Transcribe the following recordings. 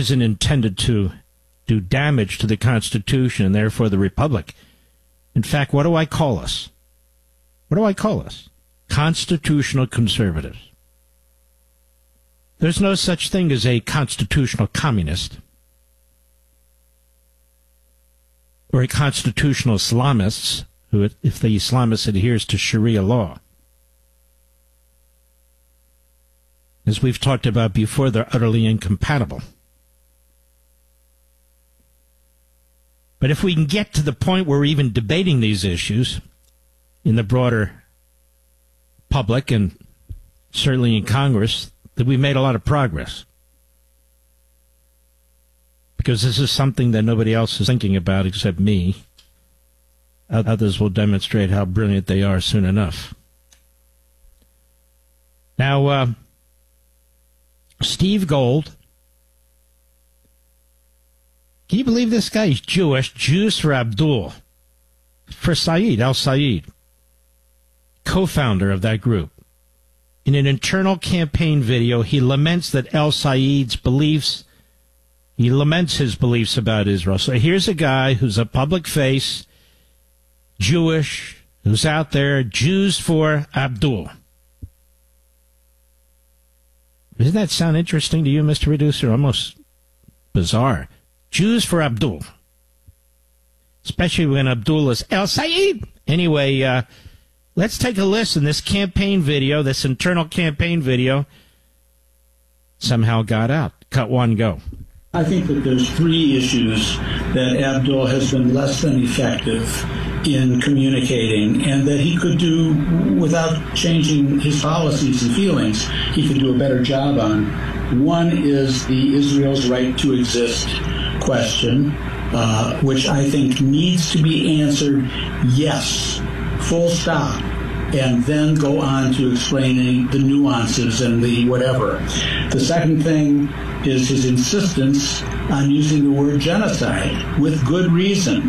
isn't intended to do damage to the Constitution and therefore the Republic. In fact, what do I call us? What do I call us? Constitutional conservatives. There's no such thing as a constitutional communist or a constitutional Islamist who, if the Islamist adheres to Sharia law. As we've talked about before, they're utterly incompatible. But if we can get to the point where we're even debating these issues in the broader public and certainly in Congress, that we've made a lot of progress. Because this is something that nobody else is thinking about except me. Others will demonstrate how brilliant they are soon enough. Now, Steve Gold. Can you believe this guy? He's Jewish. Jews for Abdul. For Saeed, al-Saeed. Co-founder of that group. In an internal campaign video, he laments that al-Saeed's beliefs, he laments his beliefs about Israel. So here's a guy who's a public face, Jewish, who's out there, Jews for Abdul. Doesn't that sound interesting to you, Mr. Producer? Almost bizarre. Jews for Abdul. Especially when Abdul is al-Saeed. Anyway, let's take a listen. This campaign video, this internal campaign video, somehow got out. Cut one, go. I think that there's three issues that Abdul has been less than effective in communicating, and that he could do without changing his policies and feelings. He could do a better job on. One is the Israel's right to exist question, which I think needs to be answered yes, full stop, and then go on to explaining the nuances and the whatever. The second thing is his insistence on using the word genocide with good reason.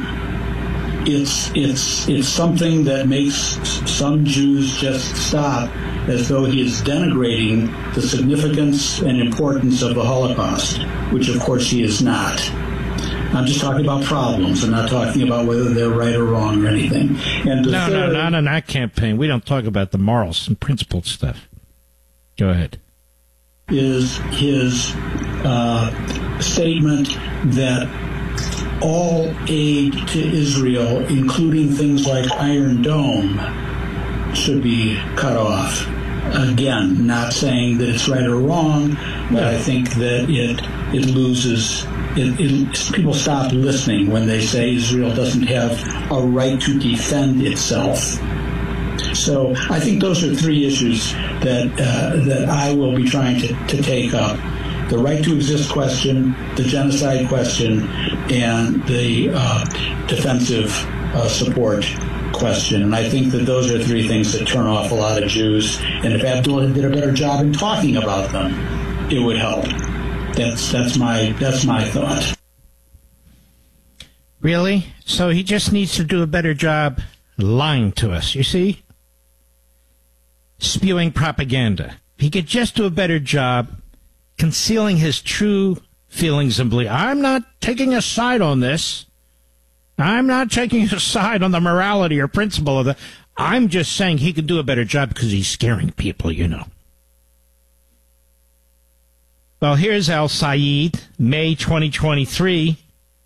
It's something that makes some Jews just stop, as though he is denigrating the significance and importance of the Holocaust, which of course he is not. I'm just talking about problems. I'm not talking about whether they're right or wrong or anything. And no, not in that campaign. We don't talk about the morals and principled stuff. Go ahead. Is his statement that all aid to Israel, including things like Iron Dome, should be cut off. Again, not saying that it's right or wrong, but I think that it loses. People stop listening when they say Israel doesn't have a right to defend itself. So I think those are three issues that I will be trying to take up: the right to exist question, the genocide question, and the defensive support question. And I think that those are three things that turn off a lot of Jews. And if Abdul did a better job in talking about them, it would help. That's my thought. Really? So he just needs to do a better job lying to us, you see? Spewing propaganda. He could just do a better job concealing his true feelings and beliefs. I'm not taking a side on this. I'm not taking a side on the morality or principle of the... I'm just saying he could do a better job because he's scaring people, you know. Well, here's al-Saeed, May 2023.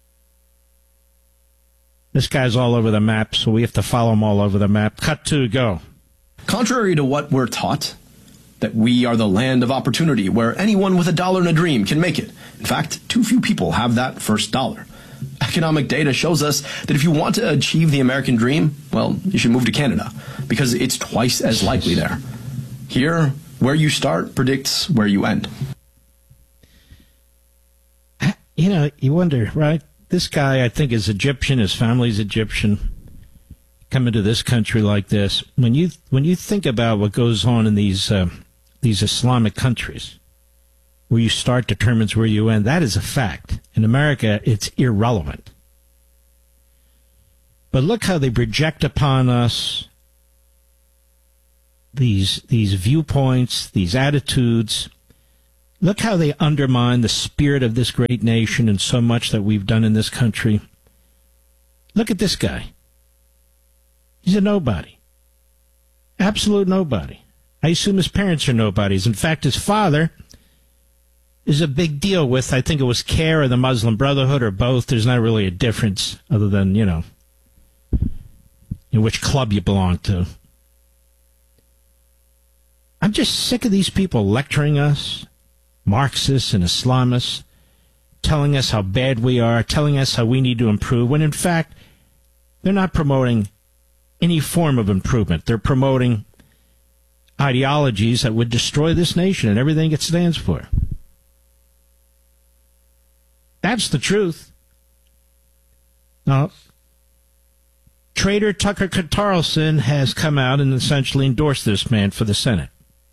This guy's all over the map, so we have to follow him all over the map. Cut two, go. Contrary to what we're taught, that we are the land of opportunity where anyone with $1 and a dream can make it. In fact, too few people have that first dollar. Economic data shows us that if you want to achieve the American dream, well, you should move to Canada, because it's twice as likely there. Here, where you start predicts where you end. You know, you wonder, right? This guy, I think, is Egyptian. His family's Egyptian. Coming to this country like this, when you think about what goes on in these Islamic countries, where you start determines where you end, that is a fact. In America, it's irrelevant. But look how they project upon us these viewpoints, these attitudes, Look how they undermine the spirit of this great nation and so much that we've done in this country. Look at this guy. He's a nobody. Absolute nobody. I assume his parents are nobodies. In fact, his father is a big deal with, I think it was CARE or the Muslim Brotherhood or both. There's not really a difference other than, in which club you belong to. I'm just sick of these people lecturing us, Marxists and Islamists, telling us how bad we are, telling us how we need to improve, when in fact, they're not promoting any form of improvement. They're promoting ideologies that would destroy this nation and everything it stands for. That's the truth. Now, Trader Tucker Carlson has come out and essentially endorsed this man for the Senate.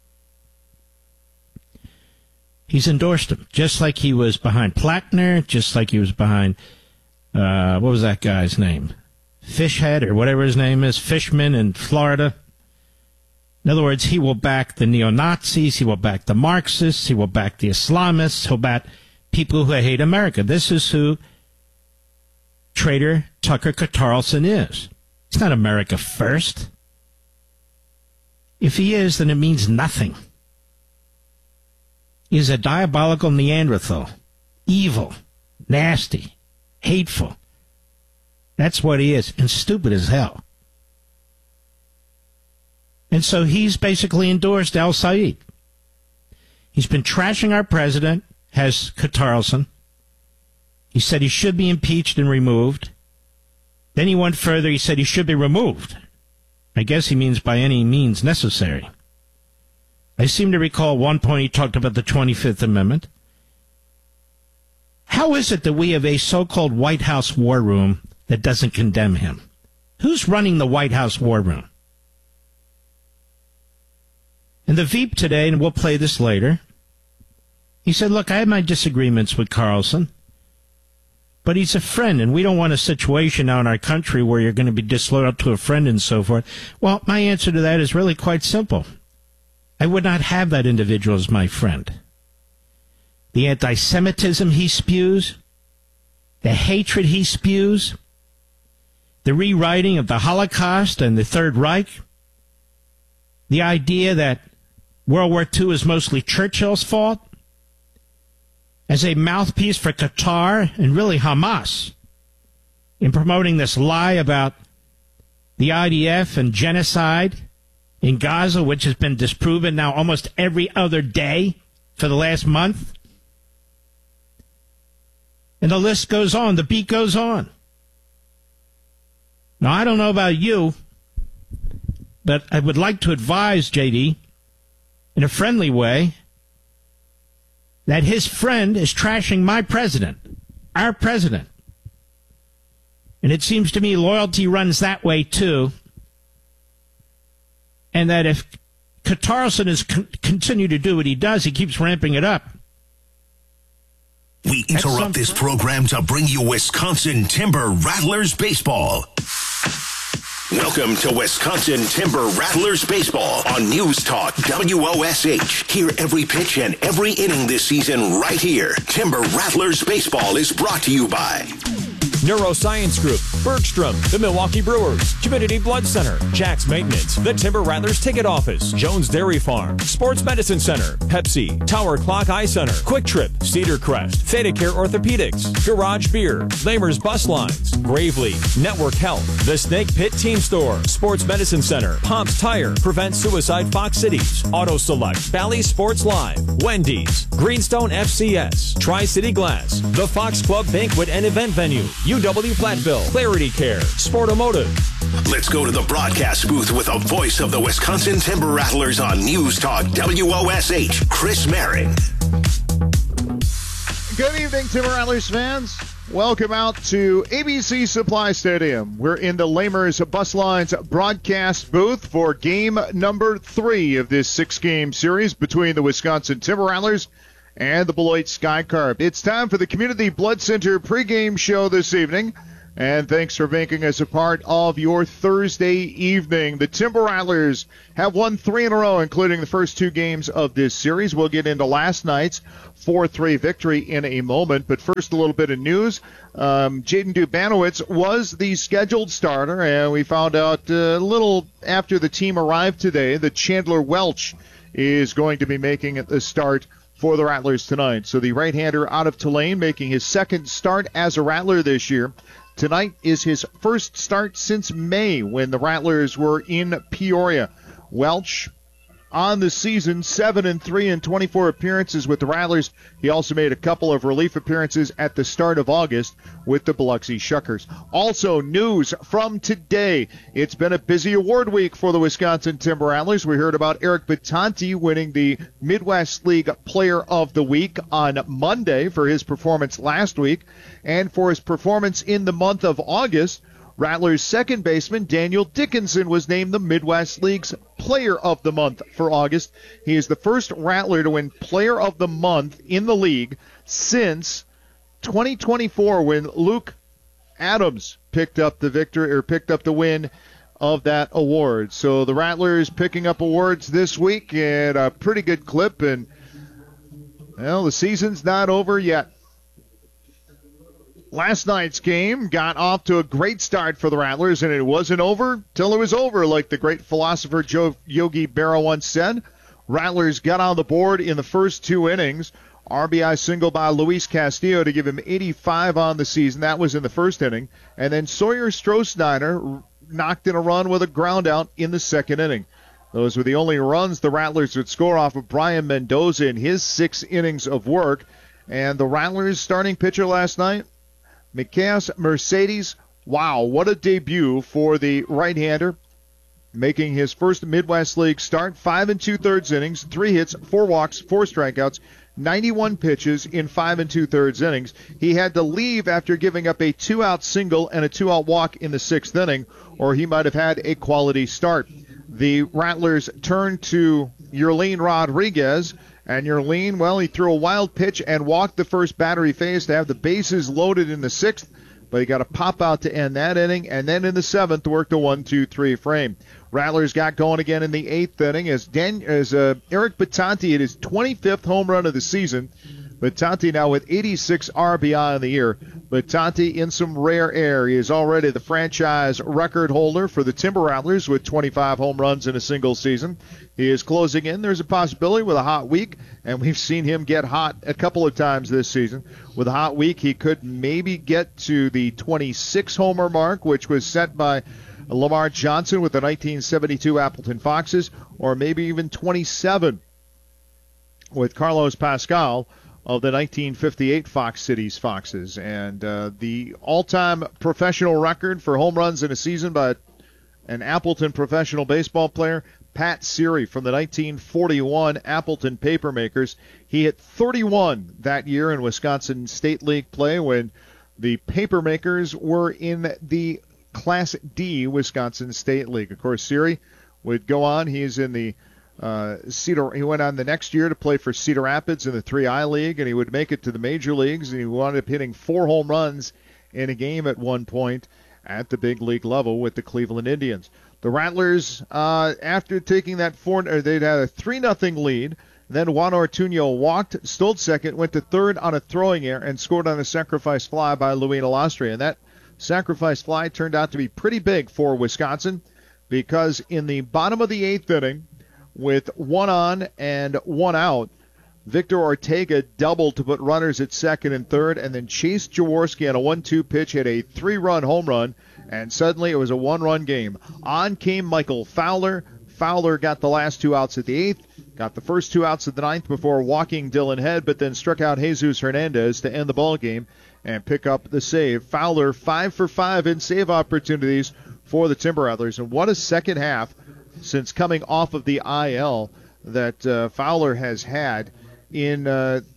He's endorsed him, just like he was behind Plattner, just like he was behind, what was that guy's name? Fishhead, or whatever his name is, Fishman in Florida. In other words, he will back the neo-Nazis, he will back the Marxists, he will back the Islamists, he'll back people who hate America. This is who Trader Tucker Carlson is. He's not America first. If he is, then it means nothing. He's a diabolical Neanderthal. Evil, nasty, hateful. That's what he is, and stupid as hell. And so he's basically endorsed al-Sayed. He's been trashing our president, has Carlson. He said he should be impeached and removed. Then he went further. He said he should be removed. I guess he means by any means necessary. I seem to recall one point he talked about the 25th Amendment. How is it that we have a so-called White House war room that doesn't condemn him? Who's running the White House war room? And the Veep today, and we'll play this later, he said, look, I have my disagreements with Carlson, but he's a friend, and we don't want a situation now in our country where you're going to be disloyal to a friend and so forth. Well, my answer to that is really quite simple. I would not have that individual as my friend. The anti-Semitism he spews, the hatred he spews, the rewriting of the Holocaust and the Third Reich, the idea that World War II is mostly Churchill's fault, as a mouthpiece for Qatar and really Hamas in promoting this lie about the IDF and genocide in Gaza, which has been disproven now almost every other day for the last month. And the list goes on. The beat goes on. Now, I don't know about you, but I would like to advise JD in a friendly way that his friend is trashing my president, our president. And it seems to me loyalty runs that way, too. And that if Carlson is continue to do what he does, he keeps ramping it up. We interrupt this program to bring you Wisconsin Timber Rattlers baseball. Welcome to Wisconsin Timber Rattlers baseball on News Talk WOSH. Hear every pitch and every inning this season right here. Timber Rattlers baseball is brought to you by Neuroscience Group, Bergstrom, the Milwaukee Brewers, Community Blood Center, Jack's Maintenance, the Timber Rattlers Ticket Office, Jones Dairy Farm, Sports Medicine Center, Pepsi, Tower Clock Eye Center, Quick Trip, Cedar Crest, Theta Care Orthopedics, Garage Beer, Lamer's Bus Lines, Gravely, Network Health, The Snake Pit Team Store, Sports Medicine Center, Pomp's Tire, Prevent Suicide Fox Cities, Auto Select, Bally Sports Live, Wendy's, Greenstone FCS, Tri-City Glass, the Fox Club Banquet and Event Venue, UW Platteville, Clarity Care, Sportomotive. Let's go to the broadcast booth with a voice of the Wisconsin Timber Rattlers on News Talk WOSH, Chris Marin. Good evening, Timber Rattlers fans. Welcome out to ABC Supply Stadium. We're in the Lamer's Bus Lines broadcast booth for game number 3 of this 6-game series between the Wisconsin Timber Rattlers and the Beloit Sky Carp. It's time for the Community Blood Center pregame show this evening. And thanks for making us a part of your Thursday evening. The Timber Rattlers have won 3 in a row, including the first 2 games of this series. We'll get into last night's 4-3 victory in a moment. But first, a little bit of news. Jaden Dubanowitz was the scheduled starter, and we found out a little after the team arrived today that Chandler Welch is going to be making the start for the Rattlers tonight. So the right-hander out of Tulane making his second start as a Rattler this year. Tonight is his first start since May when the Rattlers were in Peoria. Welch on the season, 7-3 in 24 appearances with the Rattlers. He also made a couple of relief appearances at the start of August with the Biloxi Shuckers. Also, news from today. It's been a busy award week for the Wisconsin Timber Rattlers. We heard about Eric Batanti winning the Midwest League Player of the Week on Monday for his performance last week. And for his performance in the month of August, Rattlers second baseman Daniel Dickinson was named the Midwest League's Player of the Month for August. He is the first Rattler to win Player of the Month in the league since 2024 when Luke Adams picked up the win of that award. So the Rattlers picking up awards this week at a pretty good clip, and well, the season's not over yet. Last night's game got off to a great start for the Rattlers, and it wasn't over till it was over, like the great philosopher Yogi Berra once said. Rattlers got on the board in the first 2 innings. RBI single by Luis Castillo to give him 85 on the season. That was in the first inning. And then Sawyer Stroh-Snyder knocked in a run with a ground out in the second inning. Those were the only runs the Rattlers would score off of Brian Mendoza in his 6 innings of work. And the Rattlers starting pitcher last night, Mikeas Mercedes. Wow, what a debut for the right-hander, making his first Midwest League start. 5 2/3 innings, 3 hits, 4 walks, 4 strikeouts, 91 pitches in 5 2/3 innings. He had to leave after giving up a 2-out single and a 2-out walk in the 6th inning, or he might have had a quality start. The Rattlers turned to Yerlin Rodriguez, and Yerlin, well, he threw a wild pitch and walked the first batter he faced to have the bases loaded in the 6th, but he got a pop out to end that inning, and then in the 7th worked a 1-2-3 frame. Rattlers got going again in the 8th inning as Eric Batanti hit his 25th home run of the season. Batanti now with 86 RBI in the year. Batanti in some rare air. He is already the franchise record holder for the Timber Rattlers with 25 home runs in a single season. He is closing in. There's a possibility with a hot week, and we've seen him get hot a couple of times this season. With a hot week, he could maybe get to the 26 homer mark, which was set by Lamar Johnson with the 1972 Appleton Foxes, or maybe even 27 with Carlos Pascal of the 1958 Fox Cities Foxes. And the all-time professional record for home runs in a season by an Appleton professional baseball player, Pat Seary from the 1941 Appleton Papermakers. He hit 31 that year in Wisconsin State League play when the Papermakers were in the Class D Wisconsin State League. Of course, Seary would go on. He's in the He went on the next year to play for Cedar Rapids in the 3I League, and he would make it to the major leagues, and he wound up hitting 4 home runs in a game at one point at the big league level with the Cleveland Indians. The Rattlers, after taking that they'd had a 3-0 lead. Then Juan Ortuño walked, stole second, went to third on a throwing error, and scored on a sacrifice fly by Luina Lastri. And that sacrifice fly turned out to be pretty big for Wisconsin, because in the bottom of the 8th inning, with 1 on and 1 out, Victor Ortega doubled to put runners at second and third, and then Chase Jaworski on a 1-2 pitch hit a 3-run home run, and suddenly it was a 1-run game. On came Michael Fowler. Fowler got the last 2 outs at the 8th, got the first 2 outs at the 9th before walking Dylan Head, but then struck out Jesus Hernandez to end the ball game and pick up the save. Fowler 5 for 5 in save opportunities for the Timber Rattlers, and what a second half since coming off of the IL that Fowler has had. In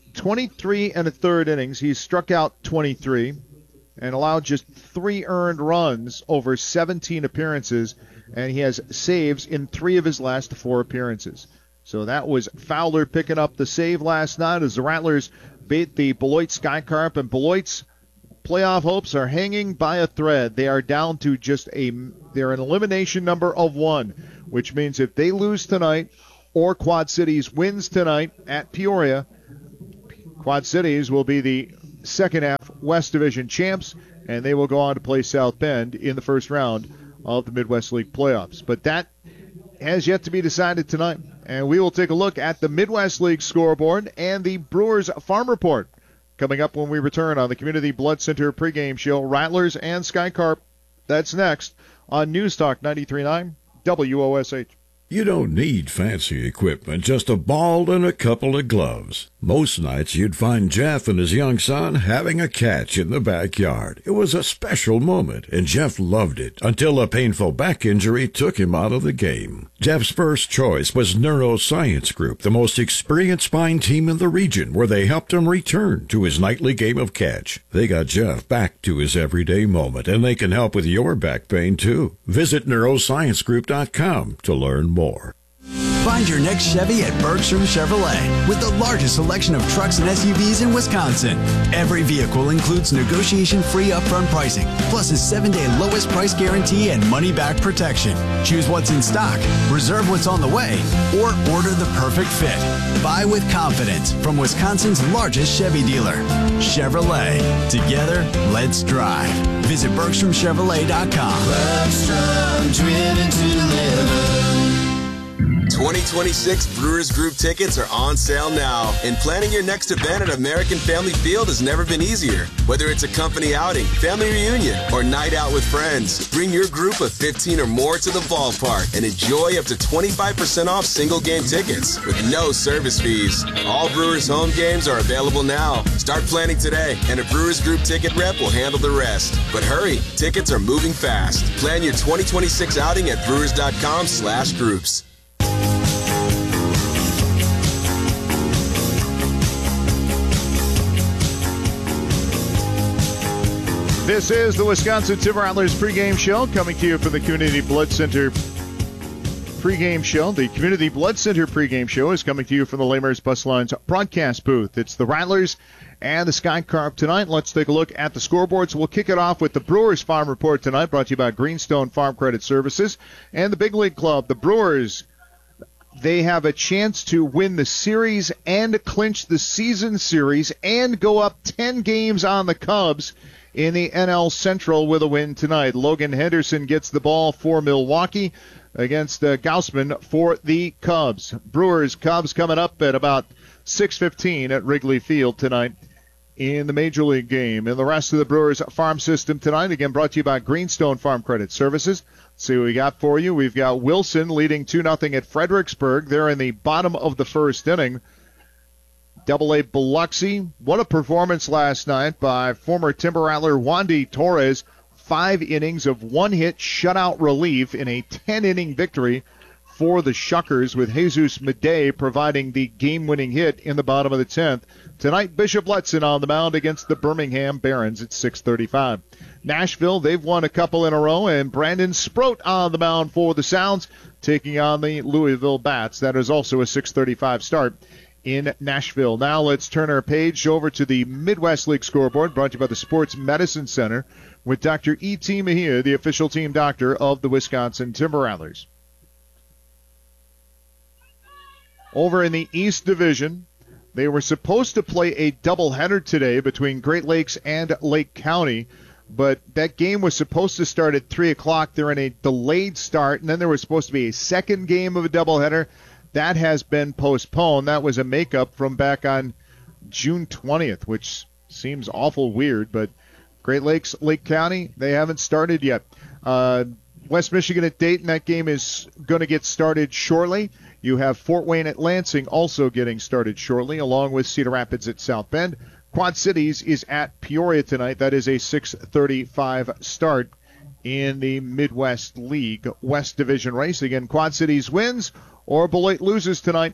23 1/3 innings, he's struck out 23 and allowed just 3 earned runs over 17 appearances, and he has saves in 3 of his last 4 appearances. So that was Fowler picking up the save last night as the Rattlers beat the Beloit Skycarp, and Beloit's playoff hopes are hanging by a thread. They are down to they're an elimination number of 1, which means if they lose tonight or Quad Cities wins tonight at Peoria, Quad Cities will be the second half West Division champs, and they will go on to play South Bend in the first round of the Midwest League playoffs. But that has yet to be decided tonight, and we will take a look at the Midwest League scoreboard and the Brewers Farm Report coming up when we return on the Community Blood Center pregame show. Rattlers and Sky Carp. That's next on News Talk 93.9 WOSH. You don't need fancy equipment, just a ball and a couple of gloves. Most nights you'd find Jeff and his young son having a catch in the backyard. It was a special moment, and Jeff loved it until a painful back injury took him out of the game. Jeff's first choice was Neuroscience Group, the most experienced spine team in the region, where they helped him return to his nightly game of catch. They got Jeff back to his everyday moment, and they can help with your back pain too. Visit neurosciencegroup.com to learn more. Find your next Chevy at Bergstrom Chevrolet with the largest selection of trucks and SUVs in Wisconsin. Every vehicle includes negotiation-free upfront pricing, plus a 7-day lowest price guarantee and money-back protection. Choose what's in stock, reserve what's on the way, or order the perfect fit. Buy with confidence from Wisconsin's largest Chevy dealer. Chevrolet. Together, let's drive. Visit BergstromChevrolet.com. Bergstrom, driven to deliver. 2026 Brewers Group tickets are on sale now, and planning your next event at American Family Field has never been easier. Whether it's a company outing, family reunion, or night out with friends, bring your group of 15 or more to the ballpark and enjoy up to 25% off single game tickets with no service fees. All Brewers home games are available now. Start planning today, and a Brewers Group ticket rep will handle the rest. But hurry, tickets are moving fast. Plan your 2026 outing at brewers.com/groups. This is the Wisconsin Timber Rattlers pregame show coming to you from the Community Blood Center pregame show. The Community Blood Center pregame show is coming to you from the Lamers Bus Lines broadcast booth. It's the Rattlers and the Sky Carp tonight. Let's take a look at the scoreboards. We'll kick it off with the Brewers Farm Report tonight, brought to you by Greenstone Farm Credit Services and the Big League Club. The Brewers, they have a chance to win the series and clinch the season series and go up 10 games on the Cubs in the NL Central with a win tonight. Logan Henderson gets the ball for Milwaukee against Gaussman for the Cubs. Brewers-Cubs coming up at about 6:15 at Wrigley Field tonight in the Major League game. And the rest of the Brewers farm system tonight, again, brought to you by Greenstone Farm Credit Services. Let's see what we got for you. We've got Wilson leading 2-0 at Fredericksburg. They're in the bottom of the first inning. Double-A Biloxi. What a performance last night by former Timber Rattler Wandy Torres. 5 innings of 1-hit shutout relief in a 10-inning victory for the Shuckers, with Jesus Madej providing the game-winning hit in the bottom of the 10th. Tonight, Bishop Letson on the mound against the Birmingham Barons at 6:35. Nashville, they've won a couple in a row, and Brandon Sproat on the mound for the Sounds, taking on the Louisville Bats. That is also a 6:35 start in Nashville. Now let's turn our page over to the Midwest League scoreboard, brought to you by the Sports Medicine Center, with Dr. E.T. Mejia, the official team doctor of the Wisconsin Timber Rattlers. Over in the East Division, they were supposed to play a doubleheader today between Great Lakes and Lake County, but that game was supposed to start at 3 o'clock. They're in a delayed start, and then there was supposed to be a second game of a doubleheader. That has been postponed. That was a makeup from back on June 20th, which seems awful weird, but Great Lakes, Lake County, they haven't started yet. West Michigan at Dayton, that game is going to get started shortly. You have Fort Wayne at Lansing also getting started shortly, along with Cedar Rapids at South Bend. Quad Cities is at Peoria tonight. That is a 6:35 start in the Midwest League West Division race. Again, Quad Cities wins or Beloit loses tonight.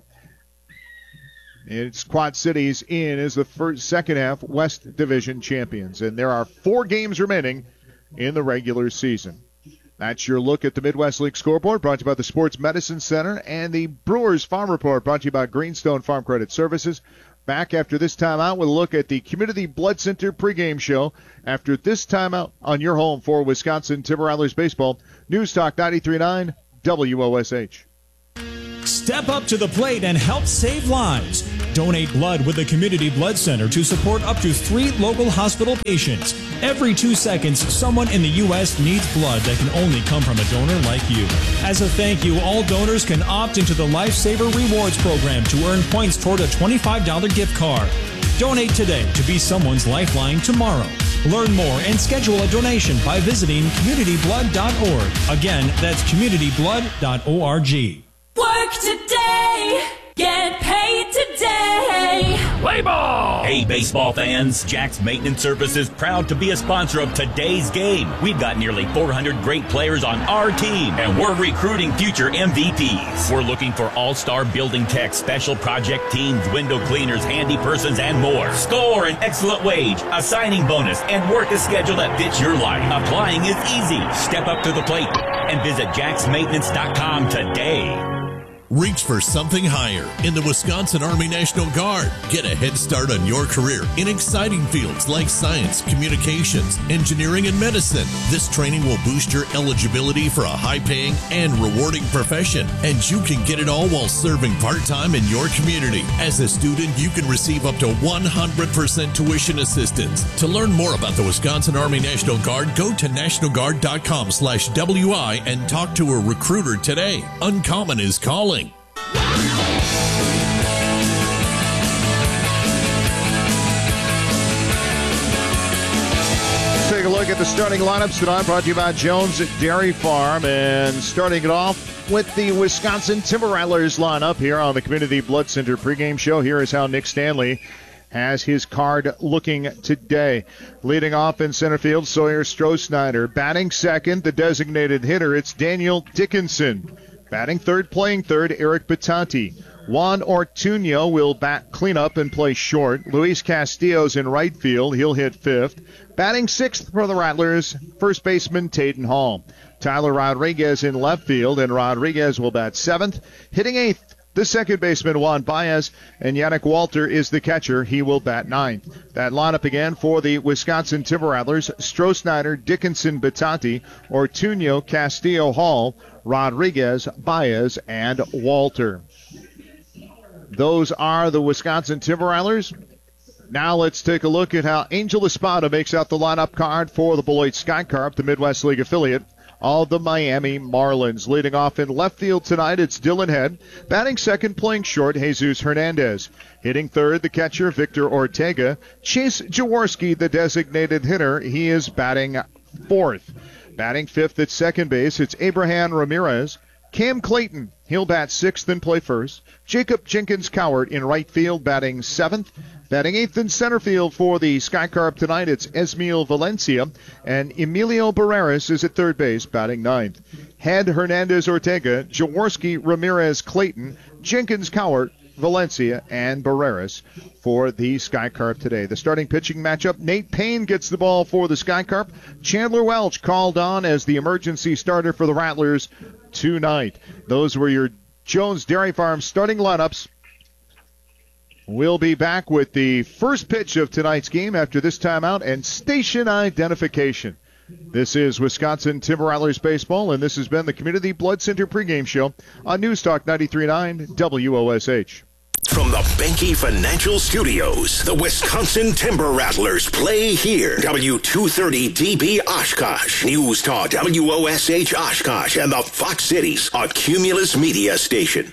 It's Quad Cities in as the second half West Division champions. And there are 4 games remaining in the regular season. That's your look at the Midwest League scoreboard, brought to you by the Sports Medicine Center and the Brewers Farm Report, brought to you by Greenstone Farm Credit Services. Back after this timeout with a look at the Community Blood Center pregame show. After this timeout on your home for Wisconsin Timber Rattlers baseball, News Talk 93.9 WOSH. Step up to the plate and help save lives. Donate blood with the Community Blood Center to support up to 3 local hospital patients. Every 2 seconds, someone in the U.S. needs blood that can only come from a donor like you. As a thank you, all donors can opt into the Lifesaver Rewards program to earn points toward a $25 gift card. Donate today to be someone's lifeline tomorrow. Learn more and schedule a donation by visiting communityblood.org. Again, that's communityblood.org. Work today, get paid today. Play ball! Hey, baseball fans, Jack's Maintenance Service is proud to be a sponsor of today's game. We've got nearly 400 great players on our team, and we're recruiting future MVPs. We're looking for all-star building techs, special project teams, window cleaners, handy persons, and more. Score an excellent wage, a signing bonus, and work a schedule that fits your life. Applying is easy. Step up to the plate and visit jacksmaintenance.com today. Reach for something higher in the Wisconsin Army National Guard. Get a head start on your career in exciting fields like science, communications, engineering, and medicine. This training will boost your eligibility for a high-paying and rewarding profession, and you can get it all while serving part-time in your community. As a student, you can receive up to 100% tuition assistance. To learn more about the Wisconsin Army National Guard, go to nationalguard.com/WI and talk to a recruiter today. Uncommon is calling. Take a look at the starting lineups tonight, brought to you by Jones Dairy Farm. And starting it off with the Wisconsin Timber Rattlers lineup here on the Community Blood Center pregame show. Here is how Nick Stanley has his card looking today. Leading off in center field, Sawyer Stroh-Snyder. Batting second, the designated hitter, it's Daniel Dickinson. Batting third, playing third, Eric Batanti. Juan Ortuño will bat cleanup and play short. Luis Castillo's in right field. He'll hit fifth. Batting sixth for the Rattlers, first baseman Tayden Hall. Tyler Rodriguez in left field, and Rodriguez will bat seventh. Hitting eighth, the second baseman Juan Baez, and Yannick Walter is the catcher. He will bat ninth. That lineup again for the Wisconsin Timber Rattlers: Stroh-Snyder, Dickinson, Batanti, Ortuño, Castillo, Hall, Rodriguez, Baez, and Walter. Those are the Wisconsin Timber Rattlers. Now let's take a look at how Angel Espada makes out the lineup card for the Beloit Skycarp, the Midwest League affiliate of the Miami Marlins. Leading off in left field tonight, it's Dylan Head. Batting second, playing short, Jesus Hernandez. Hitting third, the catcher, Victor Ortega. Chase Jaworski, the designated hitter. He is batting fourth. Batting fifth at second base, it's Abraham Ramirez. Cam Clayton, he'll bat sixth and play first. Jacob Jenkins-Cowart in right field, batting seventh. Batting eighth in center field for the Skycarp tonight, it's Esmael Valencia. And Emilio Barreras is at third base, batting ninth. Head, Hernandez, Ortega, Jaworski, Ramirez, Clayton, Jenkins-Cowart, Valencia, and Barreras for the Skycarp today. The starting pitching matchup, Nate Payne gets the ball for the Skycarp. Chandler Welch called on as the emergency starter for the Rattlers tonight. Those were your Jones Dairy Farm starting lineups. We'll be back with the first pitch of tonight's game after this timeout and station identification. This is Wisconsin Timber Rattlers baseball, and this has been the Community Blood Center pregame show on News Talk 93.9 WOSH. From the Benke Financial Studios, the Wisconsin Timber Rattlers play here. W230DB Oshkosh, News Talk WOSH Oshkosh, and the Fox Cities, a Cumulus Media station.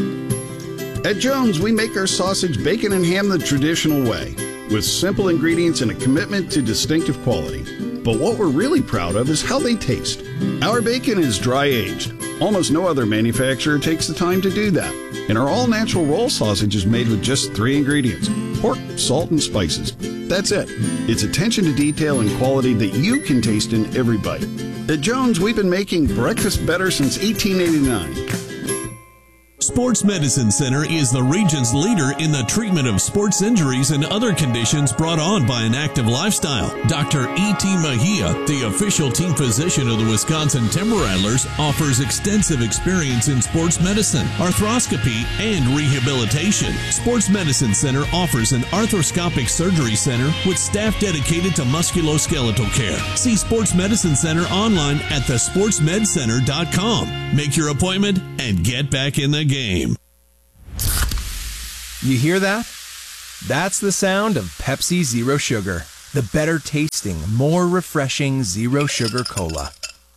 At Jones, we make our sausage, bacon, and ham the traditional way, with simple ingredients and a commitment to distinctive quality. But what we're really proud of is how they taste. Our bacon is dry-aged. Almost no other manufacturer takes the time to do that. And our all-natural roll sausage is made with just 3 ingredients: pork, salt, and spices. That's it. It's attention to detail and quality that you can taste in every bite. At Jones, we've been making breakfast better since 1889. Sports Medicine Center is the region's leader in the treatment of sports injuries and other conditions brought on by an active lifestyle. Dr. E.T. Mejia, the official team physician of the Wisconsin Timber Rattlers, offers extensive experience in sports medicine, arthroscopy, and rehabilitation. Sports Medicine Center offers an arthroscopic surgery center with staff dedicated to musculoskeletal care. See Sports Medicine Center online at thesportsmedcenter.com. Make your appointment and get back in the game. You hear that? That's the sound of Pepsi Zero Sugar, the better tasting, more refreshing zero sugar cola.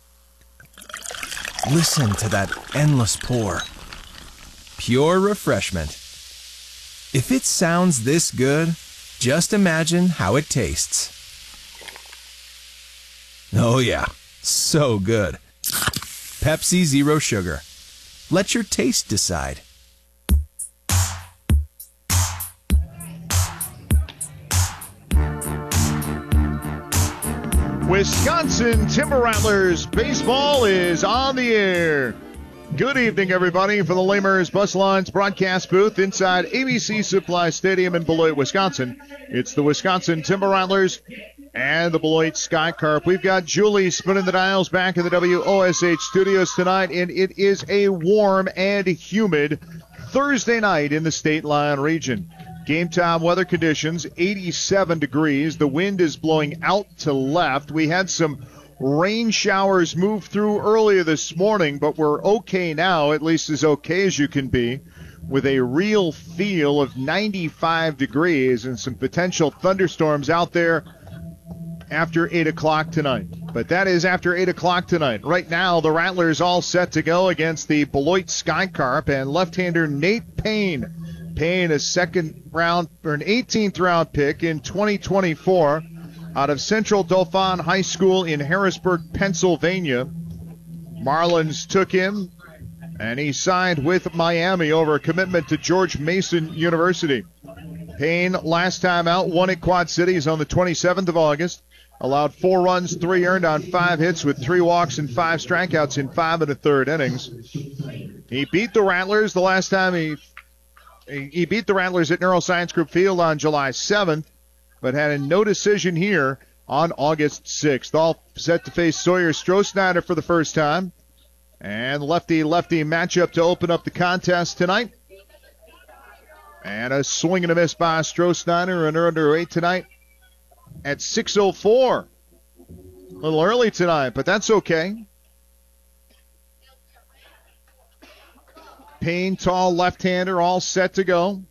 Listen to that endless pour. Pure refreshment. If it sounds this good, just imagine how it tastes. Oh yeah, so good. Pepsi Zero Sugar. Let your taste decide. Wisconsin Timber Rattlers baseball is on the air. Good evening, everybody, from the Lamers Bus Lines broadcast booth inside ABC Supply Stadium in Beloit, Wisconsin. It's the Wisconsin Timber Rattlers and the Beloit Sky Carp. We've got Julie spinning the dials back in the WOSH studios tonight, and it is a warm and humid Thursday night in the State Line region. Game time weather conditions, 87 degrees. The wind is blowing out to left. We had some rain showers move through earlier this morning, but we're okay now, at least as okay as you can be, with a real feel of 95 degrees and some potential thunderstorms out there after 8 o'clock tonight. But that is after 8 o'clock tonight. Right now, the Rattlers all set to go against the Beloit Sky Carp and left-hander Nate Payne. Payne, a second round or an 18th round pick in 2024 out of Central Dauphin High School in Harrisburg, Pennsylvania. Marlins took him, and he signed with Miami over a commitment to George Mason University. Payne, last time out, won at Quad Cities on the 27th of August. Allowed 4 runs, 3 earned on 5 hits with 3 walks and 5 strikeouts in 5 1/3 innings. He beat the Rattlers the last time he beat the Rattlers at Neuroscience Group Field on July 7th, but had a no decision here on August 6th. All set to face Sawyer Strohsnyder for the first time. And lefty-lefty matchup to open up the contest tonight. And a swing and a miss by Strohsnyder, an under 8 tonight at 6:04. A little early tonight, but that's okay. Payne, tall left-hander, all set to go.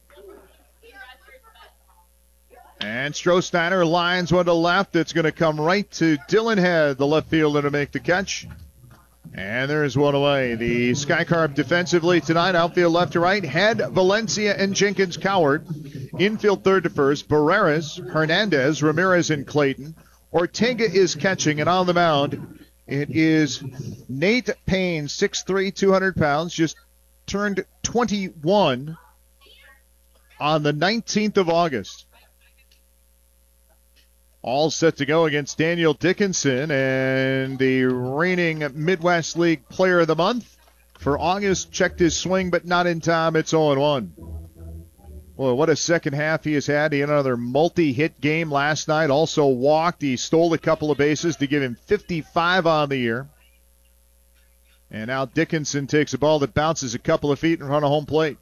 And Strohsnyder lines one to left. It's going to come right to Dylan Head, the left fielder, to make the catch. And there's one away. The Sky Carp defensively tonight, outfield left to right. Head, Valencia, and Jenkins Coward. Infield third to first. Barreras, Hernandez, Ramirez, and Clayton. Ortega is catching, and on the mound, it is Nate Payne, 6'3", 200 pounds, just turned 21 on the 19th of August. All set to go against Daniel Dickinson, and the reigning Midwest League Player of the Month for August checked his swing, but not in time. It's 0-1. Boy, what a second half he has had. He had another multi-hit game last night. Also walked. He stole a couple of bases to give him 55 on the year. And now Dickinson takes a ball that bounces a couple of feet in front of home plate.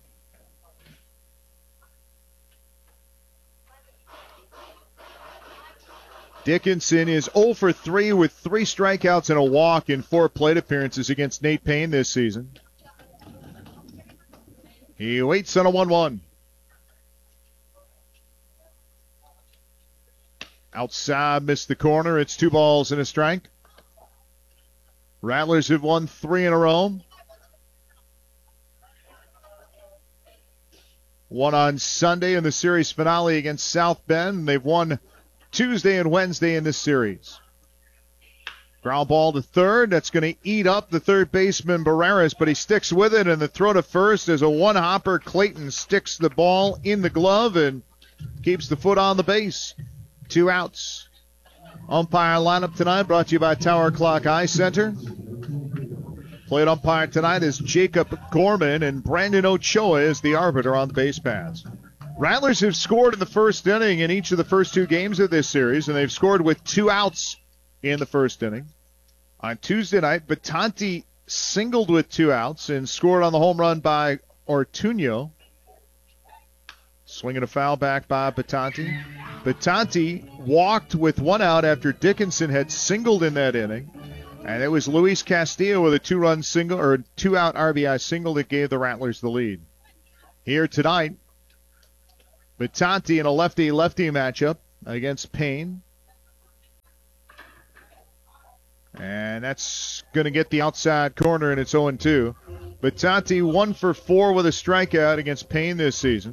Dickinson is 0 for 3 with 3 strikeouts and a walk in 4 plate appearances against Nate Payne this season. He waits on a 1-1. Outside, missed the corner. It's 2 balls and a strike. Rattlers have won 3 in a row. One on Sunday in the series finale against South Bend. They've won Tuesday and Wednesday in this series. Ground ball to third. That's going to eat up the third baseman Barreras, but he sticks with it, and the throw to first is a one-hopper. Clayton sticks the ball in the glove and keeps the foot on the base. 2 outs. Umpire lineup tonight brought to you by Tower Clock Eye Center. Plate umpire tonight is Jacob Gorman, and Brandon Ochoa is the arbiter on the base paths. Rattlers have scored in the first inning in each of the first two games of this series, and they've scored with 2 outs in the first inning. On Tuesday night, Batanti singled with 2 outs and scored on the home run by Ortuño. Swinging a foul back by Batanti. Batanti walked with 1 out after Dickinson had singled in that inning. And it was Luis Castillo with a 2-run single, or 2-out RBI single, that gave the Rattlers the lead. Here tonight, Batanti in a lefty-lefty matchup against Payne. And that's going to get the outside corner, and it's 0-2. Batanti 1 for 4 with a strikeout against Payne this season.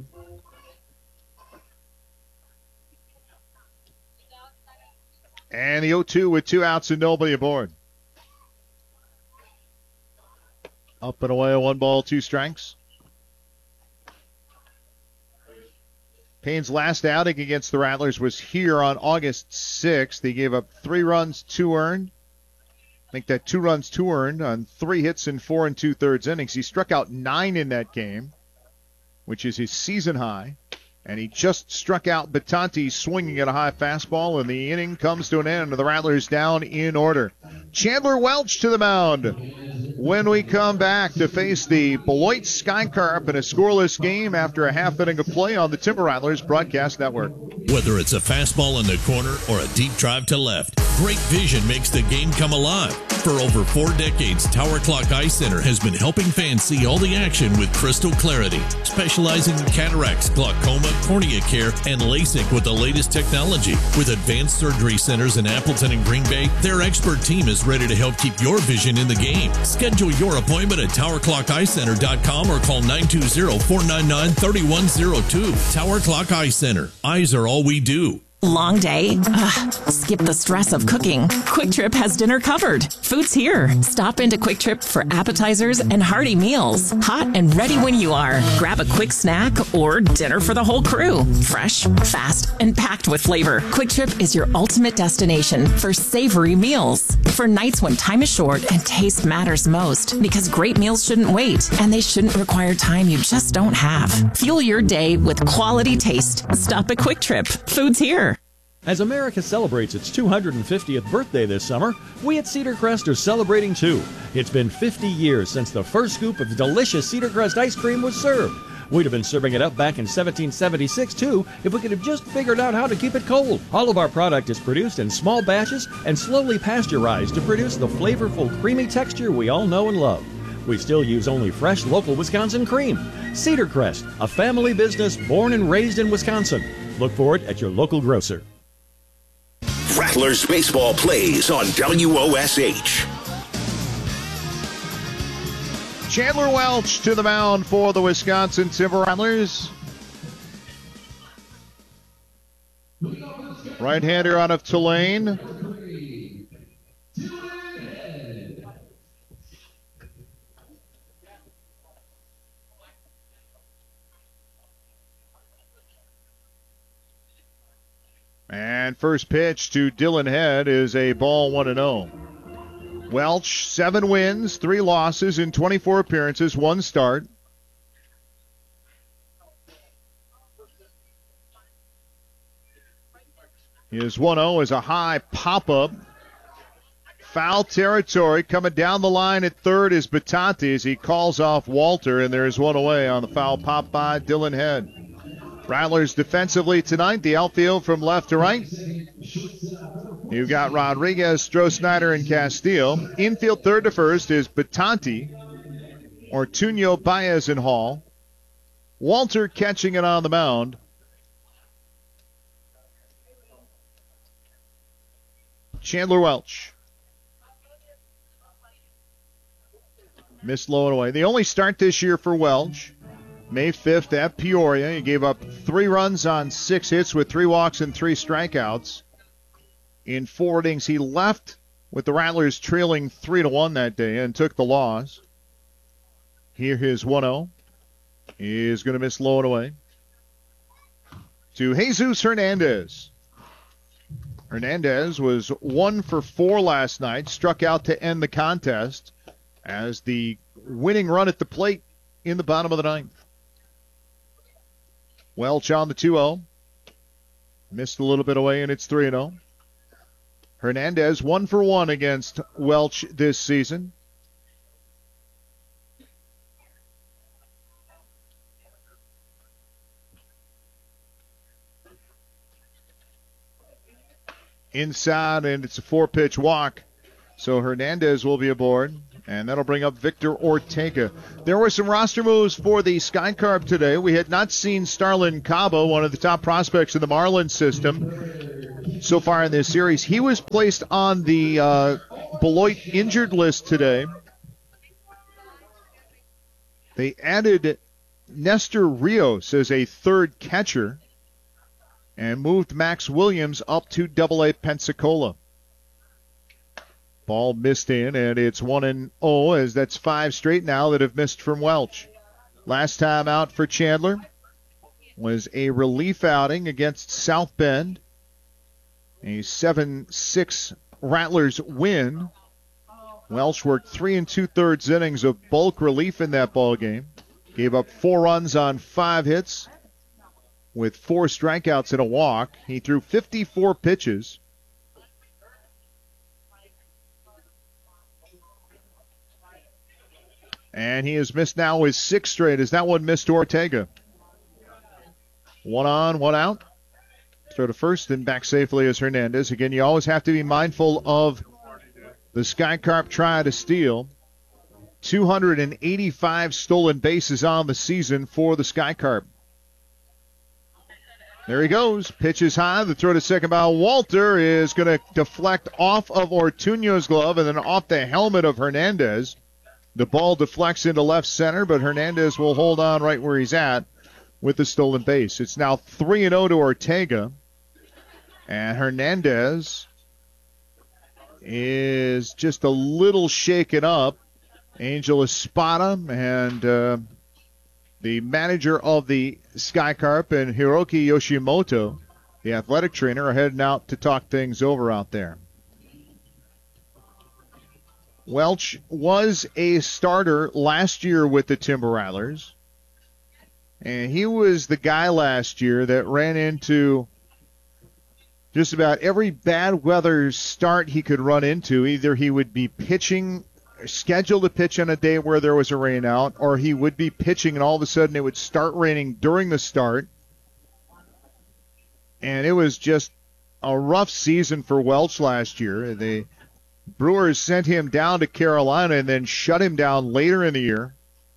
And the 0-2 with 2 outs and nobody aboard. Up and away, 1 ball, 2 strikes. Payne's last outing against the Rattlers was here on August 6th. He gave up 3 runs, 2 earned. I think that 2 runs, 2 earned on 3 hits in 4 2/3 innings. He struck out 9 in that game, which is his season high. And he just struck out Batanti swinging at a high fastball, and the inning comes to an end. The Rattlers down in order. Chandler Welch to the mound when we come back to face the Beloit Skycarp in a scoreless game after a half inning of play on the Timber Rattlers Broadcast Network. Whether it's a fastball in the corner or a deep drive to left, great vision makes the game come alive. For over 4 decades, Tower Clock Eye Center has been helping fans see all the action with crystal clarity, specializing in cataracts, glaucoma, cornea care, and LASIK with the latest technology. With advanced surgery centers in Appleton and Green Bay, their expert team is ready to help keep your vision in the game. Schedule your appointment at towerclockeyecenter.com or call 920-499-3102. Tower Clock Eye Center. Eyes are all we do. Long day? Ugh. Skip the stress of cooking. Quick Trip has dinner covered. Food's here. Stop into Quick Trip for appetizers and hearty meals. Hot and ready when you are. Grab a quick snack or dinner for the whole crew. Fresh, fast, and packed with flavor. Quick Trip is your ultimate destination for savory meals. For nights when time is short and taste matters most. Because great meals shouldn't wait, and they shouldn't require time you just don't have. Fuel your day with quality taste. Stop at Quick Trip. Food's here. As America celebrates its 250th birthday this summer, we at Cedar Crest are celebrating too. It's been 50 years since the first scoop of delicious Cedar Crest ice cream was served. We'd have been serving it up back in 1776 too if we could have just figured out how to keep it cold. All of our product is produced in small batches and slowly pasteurized to produce the flavorful, creamy texture we all know and love. We still use only fresh, local Wisconsin cream. Cedar Crest, a family business born and raised in Wisconsin. Look for it at your local grocer. Rattlers baseball plays on WOSH. Chandler Welch to the mound for the Wisconsin Timber Rattlers. Right-hander out of Tulane. And first pitch to Dylan Head is a ball 1-0. Welch, 7 wins, 3 losses in 24 appearances, 1 start. His 1-0 is a high pop-up. Foul territory coming down the line at third is Batanti as he calls off Walter, and there's 1 away on the foul pop by Dylan Head. Rattlers defensively tonight, the outfield from left to right. You've got Rodriguez, Stroh-Snyder, and Castillo. Infield third to first is Batanti, Ortuño, Baez, and Hall. Walter catching it on the mound. Chandler Welch. Missed low and away. The only start this year for Welch. May 5th at Peoria. He gave up 3 runs on 6 hits with 3 walks and 3 strikeouts. In 4 innings, he left with the Rattlers trailing 3-1 that day and took the loss. Here his 1-0 is going to miss low and away. To Jesus Hernandez. Hernandez was 1 for 4 last night, struck out to end the contest as the winning run at the plate in the bottom of the ninth. Welch on the 2-0. Missed a little bit away, and it's 3-0. Hernandez 1 for 1 against Welch this season. Inside, and it's a 4-pitch walk. So Hernandez will be aboard, and that'll bring up Victor Ortega. There were some roster moves for the Sky Carp today. We had not seen Starlin Cabo, one of the top prospects in the Marlins system so far in this series. He was placed on the Beloit injured list today. They added Nestor Rios as a third catcher and moved Max Williams up to AA Pensacola. Ball missed in, and it's 1-0, as that's 5 straight now that have missed from Welch. Last time out for Chandler was a relief outing against South Bend. A 7-6 Rattlers win. Welch worked 3 2/3 innings of bulk relief in that ball game. Gave up 4 runs on 5 hits with 4 strikeouts and a walk. He threw 54 pitches. And he has missed now his 6th straight, as that one missed to Ortega. 1 on, 1 out. Throw to first and back safely as Hernandez. Again, you always have to be mindful of the Sky Carp try to steal. 285 stolen bases on the season for the Sky Carp. There he goes. Pitch is high. The throw to second by Walter is going to deflect off of Ortuño's glove and then off the helmet of Hernandez. The ball deflects into left center, but Hernandez will hold on right where he's at with the stolen base. It's now 3-0 to Ortega. And Hernandez is just a little shaken up. Angel Espada and the manager of the Sky Carp and Hiroki Yoshimoto, the athletic trainer, are heading out to talk things over out there. Welch was a starter last year with the Timber Rattlers, and he was the guy last year that ran into just about every bad weather start he could run into. Either he would be pitching, scheduled to pitch on a day where there was a rain out, or he would be pitching and all of a sudden it would start raining during the start. And it was just a rough season for Welch last year. The Brewers sent him down to Carolina and then shut him down later in the year.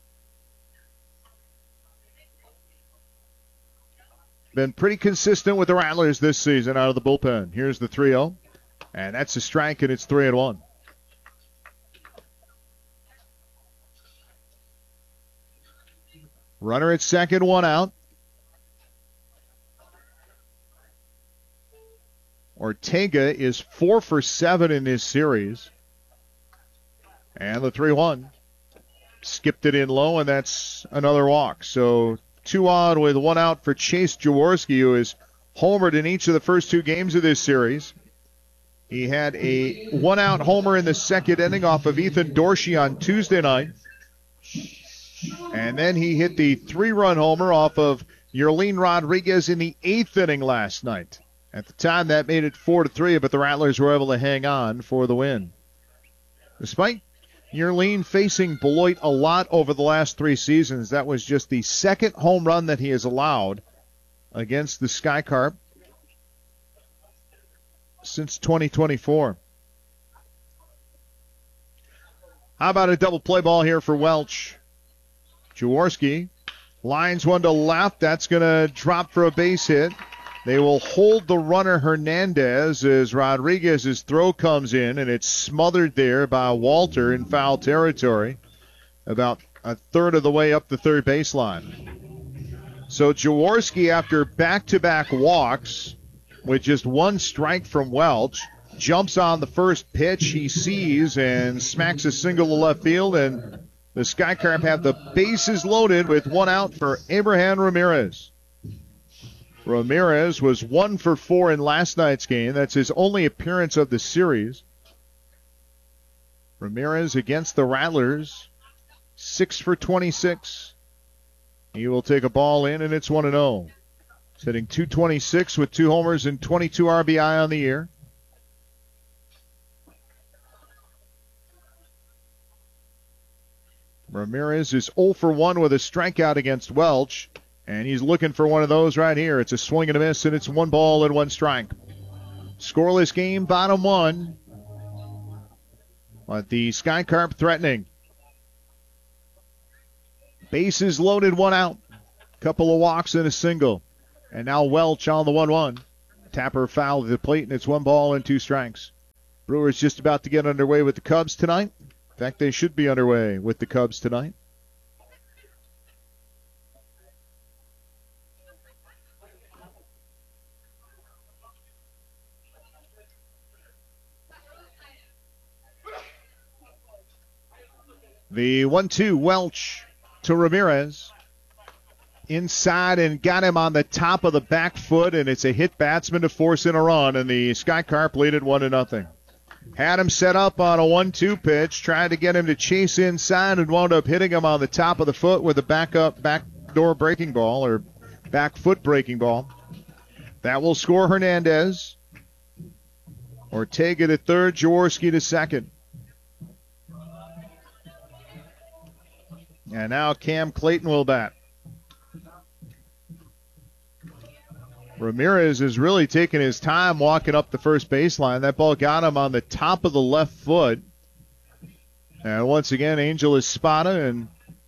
Been pretty consistent with the Rattlers this season out of the bullpen. Here's the 3-0, and that's a strike, and it's 3-1. Runner at second, 1 out. Ortega is 4 for 7 in this series. And the 3-1. Skipped it in low, and that's another walk. So 2 on with 1 out for Chase Jaworski, who has homered in each of the first 2 games of this series. He had a 1-out homer in the second inning off of Ethan Dorsey on Tuesday night. And then he hit the 3-run homer off of Yerlin Rodriguez in the 8th inning last night. At the time, that made it 4-3, but the Rattlers were able to hang on for the win. Despite Yerlin facing Beloit a lot over the last 3 seasons, that was just the 2nd home run that he has allowed against the Sky Carp since 2024. How about a double play ball here for Welch? Jaworski lines one to left. That's going to drop for a base hit. They will hold the runner Hernandez as Rodriguez's throw comes in, and it's smothered there by Walter in foul territory, about a third of the way up the third baseline. So Jaworski, after back-to-back walks with just 1 strike from Welch, jumps on the first pitch he sees and smacks a single to left field, and the Sky Carp have the bases loaded with 1 out for Abraham Ramirez. Ramirez was 1 for 4 in last night's game. That's his only appearance of the series. Ramirez against the Rattlers, 6 for 26. He will take a ball in, and it's 1-0. He's hitting .226 with 2 homers and 22 RBI on the year. Ramirez is 0 for 1 with a strikeout against Welch, and he's looking for one of those right here. It's a swing and a miss, and it's 1 ball and 1 strike. Scoreless game, bottom 1. But the Sky Carp threatening. Bases loaded, 1 out. Couple of walks and a single. And now Welch on the 1-1. Tapper fouled the plate, and it's 1 ball and 2 strikes. Brewers just about to get underway with the Cubs tonight. In fact, they should be underway with the Cubs tonight. The 1-2, Welch to Ramirez. Inside and got him on the top of the back foot, and it's a hit batsman to force in a run, and the Sky Carp lead it 1-0. Had him set up on a 1-2 pitch, tried to get him to chase inside and wound up hitting him on the top of the foot with a backdoor breaking ball, or back foot breaking ball. That will score Hernandez. Ortega to third, Jaworski to second. And now Cam Clayton will bat. Ramirez is really taking his time walking up the first baseline. That ball got him on the top of the left foot. And once again, Angel Espada and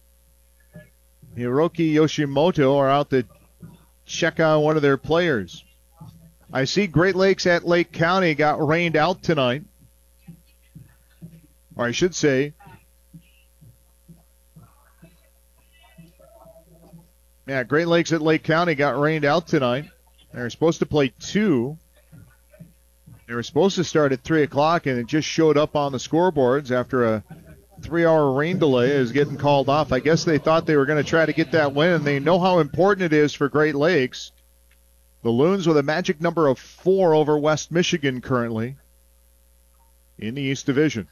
Hiroki Yoshimoto are out to check on one of their players. I see Great Lakes at Lake County got rained out tonight. Or I should say, Great Lakes at Lake County got rained out tonight. They were supposed to play 2. They were supposed to start at 3 o'clock, and it just showed up on the scoreboards after a 3-hour rain delay is getting called off. I guess they thought they were going to try to get that win, and they know how important it is for Great Lakes. The Loons with a magic number of 4 over West Michigan currently in the East Division.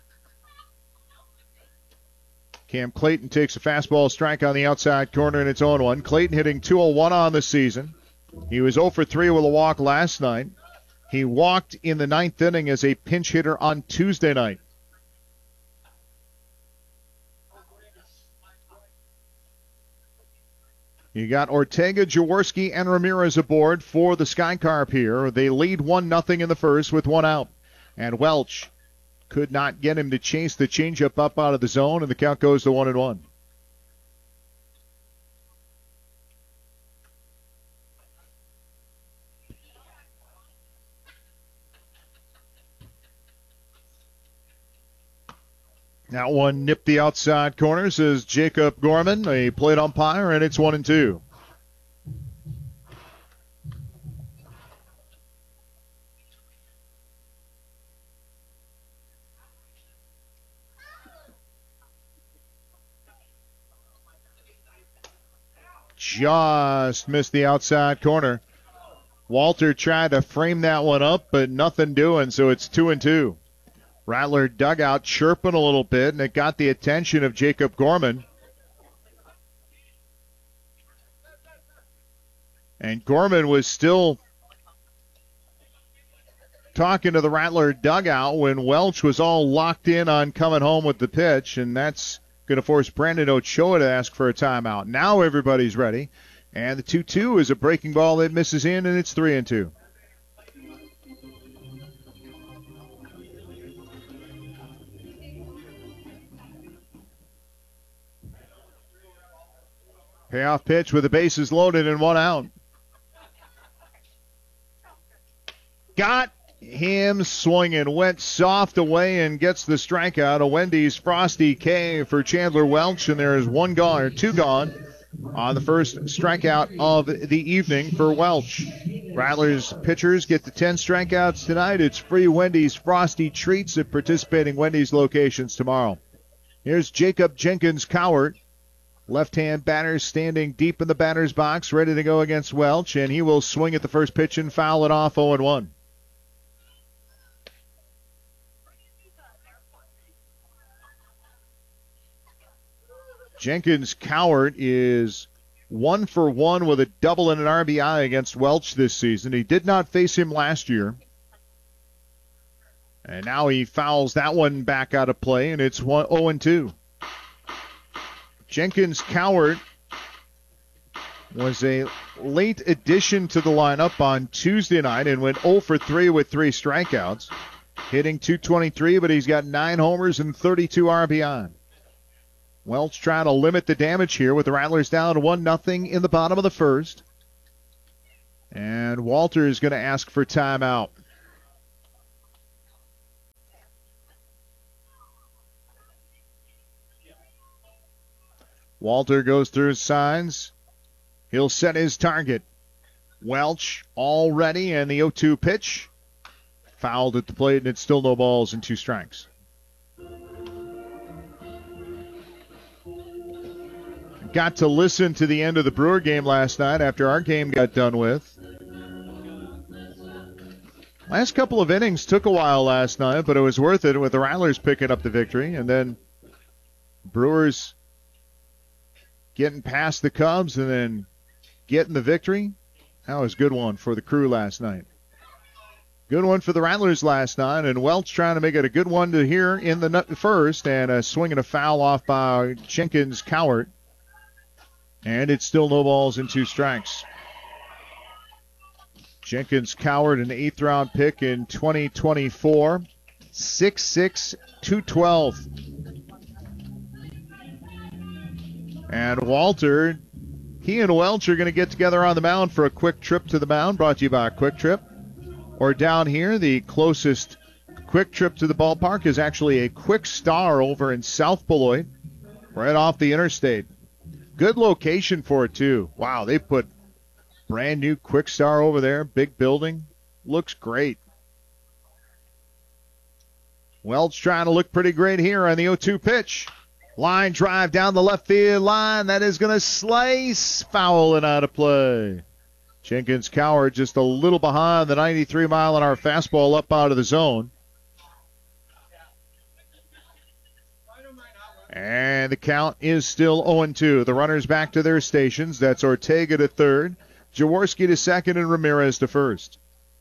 Cam Clayton takes a fastball strike on the outside corner, and it's 0-1. Clayton hitting .201 on the season. He was 0 for 3 with a walk last night. He walked in the 9th inning as a pinch hitter on Tuesday night. You got Ortega, Jaworski, and Ramirez aboard for the Sky Carp here. They lead 1-0 in the first with 1 out. And Welch could not get him to chase the changeup up out of the zone, and the count goes to 1-1. That one nipped the outside corner, says Jacob Gorman, a plate umpire, and it's 1-2. Just missed the outside corner. Walter tried to frame that one up, but nothing doing, so it's 2-2. Rattler dugout chirping a little bit, and it got the attention of Jacob Gorman. And Gorman was still talking to the Rattler dugout when Welch was all locked in on coming home with the pitch, and that's going to force Brandon Ochoa to ask for a timeout. Now everybody's ready, and the 2-2 is a breaking ball that misses in, and it's 3-2. Payoff pitch with the bases loaded and 1 out. Got him swinging, went soft away and gets the strikeout. A Wendy's Frosty K for Chandler Welch, and there is 1 gone, or 2 gone on the first strikeout of the evening for Welch. Rattlers pitchers get the 10 strikeouts tonight. It's free Wendy's Frosty treats at participating Wendy's locations tomorrow. Here's Jacob Jenkins Cowart. Left-hand batter standing deep in the batter's box, ready to go against Welch, and he will swing at the first pitch and foul it off 0-1. Jenkins Cowart is 1 for 1 with a double and an RBI against Welch this season. He did not face him last year. And now he fouls that one back out of play, and it's 0-2. Jenkins Cowart was a late addition to the lineup on Tuesday night and went 0 for 3 with 3 strikeouts, hitting .223, but he's got 9 homers and 32 RBI. Welch trying to limit the damage here with the Rattlers down 1-0 in the bottom of the first. And Walter is going to ask for timeout. Walter goes through his signs. He'll set his target. Welch all ready, and the 0-2 pitch. Fouled at the plate, and it's still no balls and 2 strikes. Got to listen to the end of the Brewer game last night after our game got done with. Last couple of innings took a while last night, but it was worth it with the Rattlers picking up the victory. And then Brewers getting past the Cubs and then getting the victory. That was a good one for the Crew last night. Good one for the Rattlers last night, and Welch trying to make it a good one to here in the first, and a swing and a foul off by Jenkins Cowart. And it's still no balls and 2 strikes. Jenkins Cowart, an 8th-round pick in 2024, 6'6", 212. And Walter, he and Welch are going to get together on the mound for a quick trip to the mound, brought to you by Quick Trip. Or down here, the closest quick trip to the ballpark is actually a Quick Star over in South Beloit, right off the interstate. Good location for it, too. Wow, they put brand new Quick Star over there, big building. Looks great. Welch trying to look pretty great here on the 0-2 pitch. Line drive down the left field line. That is going to slice, foul and out of play. Jenkins Cowart just a little behind the 93-mile-an-hour fastball up out of the zone. And the count is still 0-2. The runners back to their stations. That's Ortega to third, Jaworski to second, and Ramirez to first.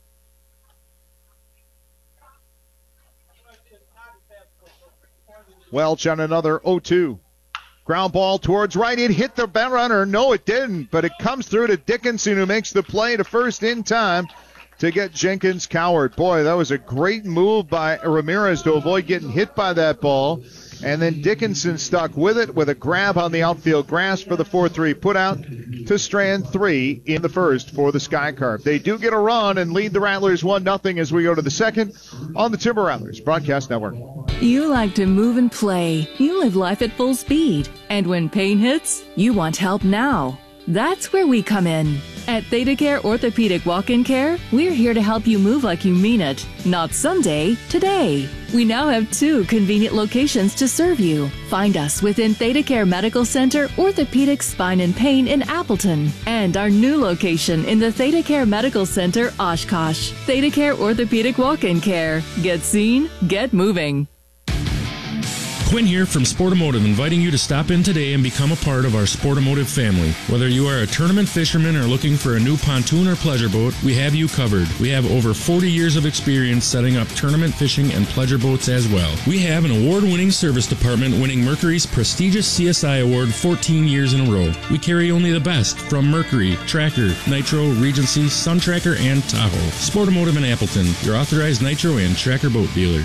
Welch on another 0-2. Ground ball towards right. It hit the runner. No, it didn't, but it comes through to Dickinson, who makes the play to first in time to get Jenkins Cowart. Boy, that was a great move by Ramirez to avoid getting hit by that ball. And then Dickinson stuck with it with a grab on the outfield grass for the 4-3 putout to strand 3 in the first for the Sky Carp. They do get a run and lead the Rattlers 1-0 as we go to the second on the Timber Rattlers Broadcast Network. You like to move and play. You live life at full speed. And when pain hits, you want help now. That's where we come in. At ThedaCare Orthopedic Walk-In Care, we're here to help you move like you mean it. Not someday, today. We now have 2 convenient locations to serve you. Find us within ThedaCare Medical Center, Orthopedic Spine and Pain in Appleton, and our new location in the ThedaCare Medical Center, Oshkosh. ThedaCare Orthopedic Walk-In Care. Get seen, get moving. Quinn here from Sportomotive, inviting you to stop in today and become a part of our Sportomotive family. Whether you are a tournament fisherman or looking for a new pontoon or pleasure boat, we have you covered. We have over 40 years of experience setting up tournament fishing and pleasure boats as well. We have an award-winning service department winning Mercury's prestigious CSI Award 14 years in a row. We carry only the best from Mercury, Tracker, Nitro, Regency, Sun Tracker, and Tahoe. Sportomotive in Appleton, your authorized Nitro and Tracker boat dealer.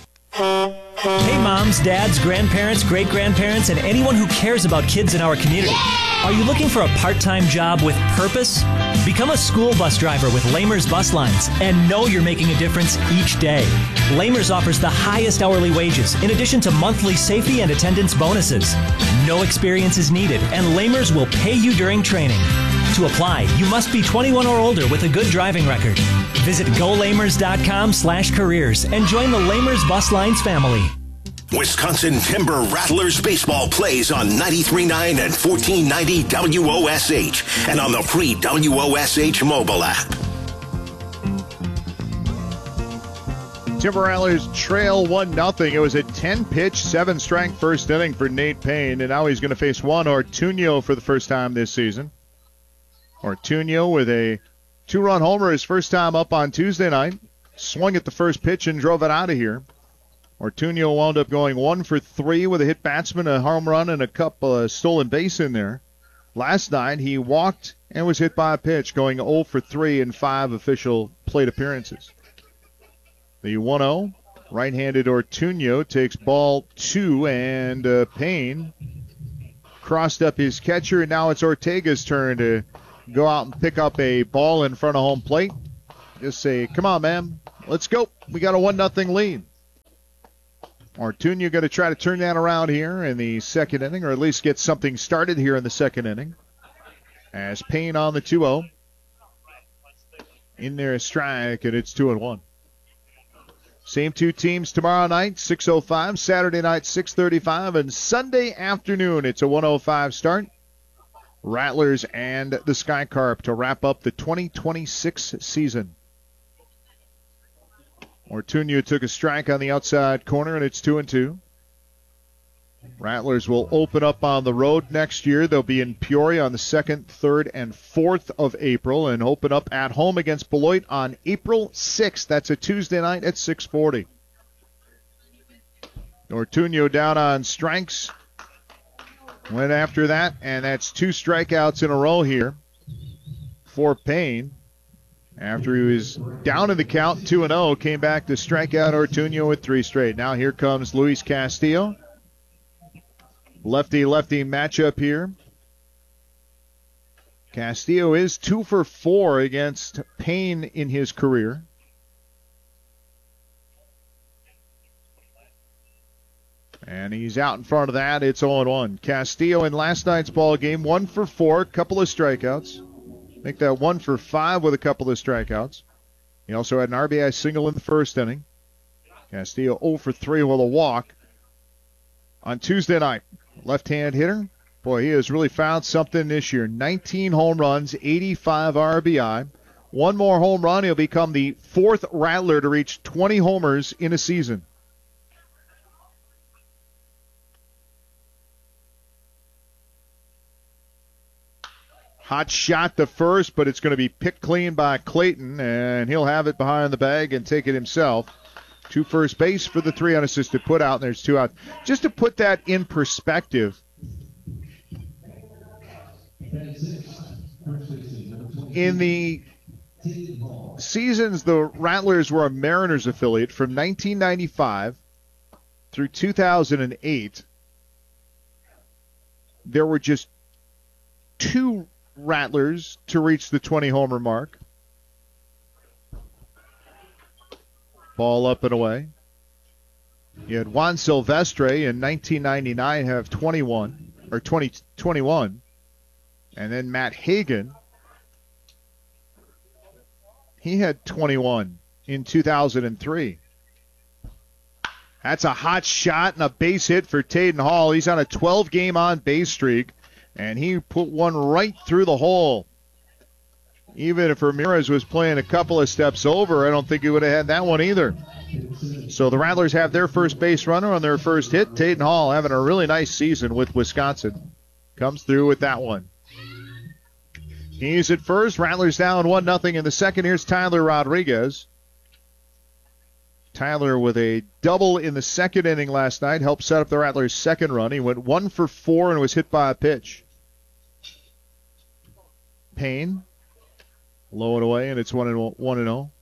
Hey moms, dads, grandparents, great-grandparents, and anyone who cares about kids in our community. Are you looking for a part-time job with purpose? Become a school bus driver with Lamers Bus Lines and know you're making a difference each day. Lamers offers the highest hourly wages in addition to monthly safety and attendance bonuses. No experience is needed, and Lamers will pay you during training. To apply, you must be 21 or older with a good driving record. Visit golamers.com/careers and join the Lamers Bus Lines family. Wisconsin Timber Rattlers baseball plays on 93.9 and 1490 WOSH and on the free WOSH mobile app. Timber Rattlers trail 1-0. It was a 10-pitch, 7-strike first inning for Nate Payne, and now he's going to face Juan Ortuño for the first time this season. Ortuño with a 2-run homer his first time up on Tuesday night. Swung at the first pitch and drove it out of here. Ortuño wound up going 1 for 3 with a hit batsman, a home run, and a couple stolen base in there. Last night he walked and was hit by a pitch, going 0 for 3 in 5 official plate appearances. The 1-0, right-handed Ortuño takes ball 2, and Payne crossed up his catcher, and now it's Ortega's turn to go out and pick up a ball in front of home plate. Just say, come on, man, let's go. We got a 1-0 lead. Ortuño going to try to turn that around here in the second inning, or at least get something started here in the second inning. As Payne on the 2-0. In there a strike, and it's 2-1. Same two teams tomorrow night, 6:05, Saturday night, 6:35, and Sunday afternoon, it's a 1:05 start. Rattlers and the Sky Carp to wrap up the 2026 season. Ortuño took a strike on the outside corner, and it's 2-2. Rattlers will open up on the road next year. They'll be in Peoria on the 2nd, 3rd, and 4th of April, and open up at home against Beloit on April 6th. That's a Tuesday night at 6:40. Ortuño down on strikes. Went after that, and that's 2 strikeouts in a row here for Payne. After he was down in the count, 2-0, came back to strike out Ortuño with 3 straight. Now here comes Luis Castillo. Lefty-lefty matchup here. Castillo is 2 for 4 against Payne in his career. And he's out in front of that. It's 0-1. Castillo in last night's ball game, 1 for 4, couple of strikeouts. Make that 1 for 5 with a couple of strikeouts. He also had an RBI single in the first inning. Castillo 0 for 3 with a walk. On Tuesday night, left-hand hitter. Boy, he has really found something this year. 19 home runs, 85 RBI. One more home run, he'll become the 4th Rattler to reach 20 homers in a season. Hot shot to first, but it's going to be picked clean by Clayton, and he'll have it behind the bag and take it himself. To first base for the 3 unassisted put out, and there's 2 out. Just to put that in perspective, in the seasons the Rattlers were a Mariners affiliate from 1995 through 2008, there were just 2 Rattlers to reach the 20-homer mark. Ball up and away. You had Juan Silvestre in 1999 have 21. And then Matt Hagan, he had 21 in 2003. That's a hot shot and a base hit for Taden Hall. He's on a 12-game on-base streak, and he put one right through the hole. Even if Ramirez was playing a couple of steps over, I don't think he would have had that one either. So the Rattlers have their first base runner on their first hit. Taden Hall having a really nice season with Wisconsin. Comes through with that one. He's at first. Rattlers down 1-0 in the second. Here's Tyler Rodriguez. Tyler with a double in the second inning last night helped set up the Rattlers' second run. He went 1 for 4 and was hit by a pitch. Payne, low and away, and it's 1-0.